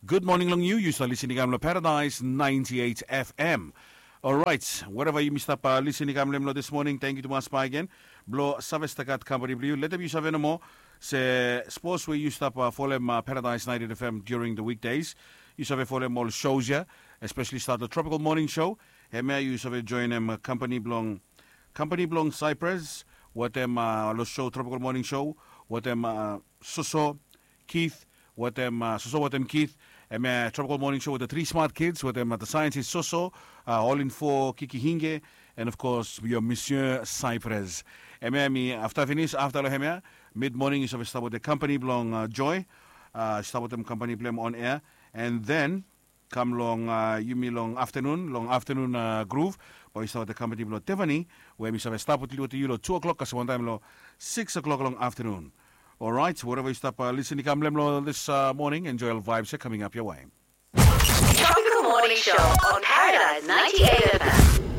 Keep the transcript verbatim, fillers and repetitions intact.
Good morning long you. You are listening to Paradise ninety-eight F M. All right, wherever you missed up uh, listening to this morning, thank you to Mas again. Blo Savestakat Company Blue. Let me have more. Se sports we used up uh, for them uh, Paradise ninety-eight F M during the weekdays. You have for them all shows ya, especially start the Tropical Morning Show. Hemia you have join them uh, company belong, company belong Cypress. What them uh, lo show Tropical Morning Show. What them uh, Soso Keith. What them uh, Soso what them Keith. Um, uh, Tropical Morning Show with the three smart kids, with them at the scientist Soso, uh, all in for Kiki Hinge, and of course your Monsieur Cypress. Um, after finish, after the mid morning, you start with the company belong uh, Joy, uh, start with them company blame on air, and then come long, uh, you me long afternoon, long afternoon uh, groove, but you start with the company belong Tiffany, where we start with you to two o'clock, because one time six o'clock long afternoon. All right, wherever you stop uh, listening to this uh, morning, enjoy all vibes are coming up your way. Tropical Morning Show on Paradise ninety-eight